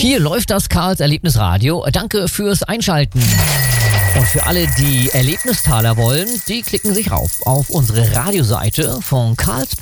Hier läuft das Karls Erlebnisradio. Danke fürs Einschalten. Und für alle, die Erlebnistaler wollen, die klicken sich rauf auf unsere Radioseite von karls.de.